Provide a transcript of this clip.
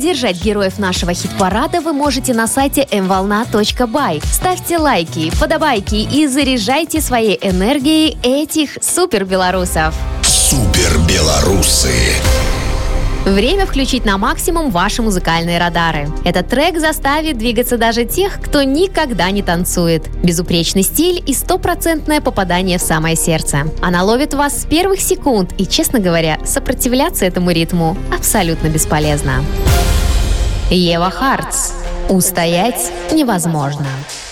Поддержать героев нашего хит-парада вы можете на сайте mvolna.by. Ставьте лайки, подобайки и заряжайте своей энергией этих супербелорусов. Супербелорусы. Время включить на максимум ваши музыкальные радары. Этот трек заставит двигаться даже тех, кто никогда не танцует. Безупречный стиль и стопроцентное попадание в самое сердце. Она ловит вас с первых секунд, и, честно говоря, сопротивляться этому ритму абсолютно бесполезно. Ева Хартс. Устоять невозможно.